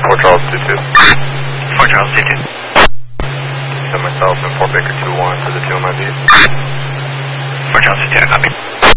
Fort Charles 22. Fort Charles 22. Send myself and Fort Baker 2-1 for the 2 on my beat. Fort Charles 22, I copy.